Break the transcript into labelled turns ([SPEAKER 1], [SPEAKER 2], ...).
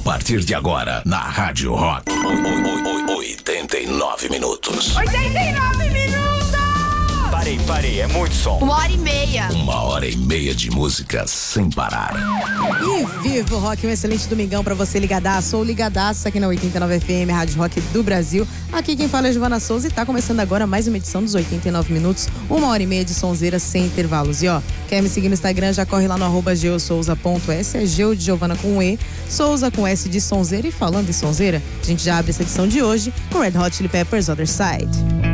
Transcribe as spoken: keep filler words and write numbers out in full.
[SPEAKER 1] partir de agora, na Rádio Rock. oitenta e nove minutos.
[SPEAKER 2] oitenta e nove minutos!
[SPEAKER 3] Parei, parei, é muito som.
[SPEAKER 2] Uma hora e meia.
[SPEAKER 1] Uma hora e meia de música sem parar.
[SPEAKER 4] E viva o rock, um excelente domingão pra você ligadaço ou ligadaço aqui na oitenta e nove F M, Rádio Rock do Brasil. Aqui quem fala é Giovana Souza e tá começando agora mais uma edição dos oitenta e nove minutos, uma hora e meia de sonzeira sem intervalos. E ó, quer me seguir no Instagram, já corre lá no arroba geosouza ponto s, é Geo de Giovana com E, Souza com S de sonzeira. E falando em sonzeira, a gente já abre essa edição de hoje com Red Hot Chili Peppers Other Side.